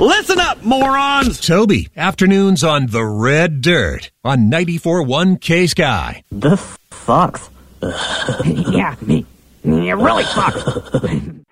Listen up, morons! Toby, afternoons on the Red Dirt on 94.1 K-Sky. This sucks. Yeah, it really sucks.